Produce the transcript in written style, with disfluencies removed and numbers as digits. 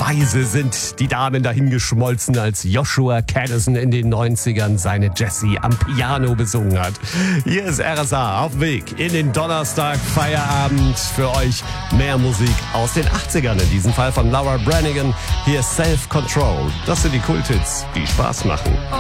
Weise sind die Damen dahingeschmolzen, als Joshua Kadison in den 90ern seine Jessie am Piano besungen hat. Hier ist RSA auf Weg in den Donnerstag Feierabend. Für euch mehr Musik aus den 80ern, in diesem Fall von Laura Branigan. Hier ist Self Control. Das sind die Kulthits, die Spaß machen.